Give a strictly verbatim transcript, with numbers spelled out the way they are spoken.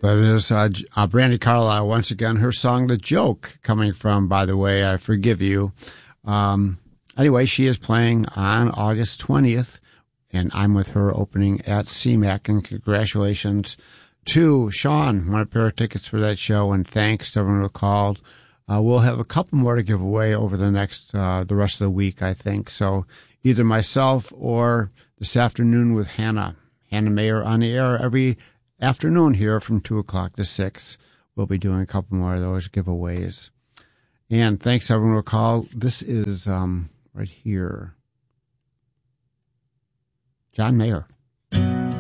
That is uh, uh, Brandi Carlile once again. Her song "The Joke" coming from "By the Way I Forgive You." Um, anyway, she is playing on August twentieth, and I'm with her opening at C MAC. And congratulations to Sean, won a pair of tickets for that show, and thanks to everyone who called. Uh, we'll have a couple more to give away over the next uh, the rest of the week, I think. So either myself or this afternoon with Hannah, Hannah Mayer on the air every afternoon here from two o'clock to six. We'll be doing a couple more of those giveaways. And thanks everyone who called. This is um, right here. John Mayer.